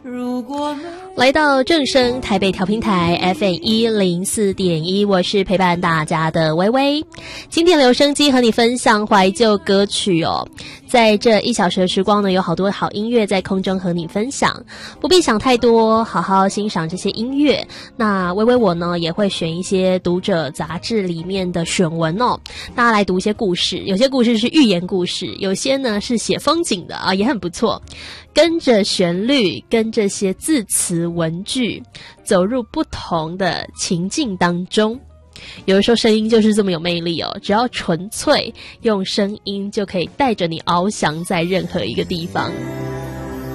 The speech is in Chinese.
来到正声台北调频台 FM104.1，我是陪伴大家的微微。今天留声机和你分享怀旧歌曲哦。在这1小时的时光呢，有好多好音乐在空中和你分享，不必想太多，好好欣赏这些音乐。那微微我呢也会选一些读者杂志里面的选文哦，大家来读一些故事，有些故事是寓言故事，有些呢是写风景的啊，也很不错。跟着旋律，跟这些字词文句，走入不同的情境当中。有的时候声音就是这么有魅力哦，只要纯粹用声音就可以带着你翱翔在任何一个地方。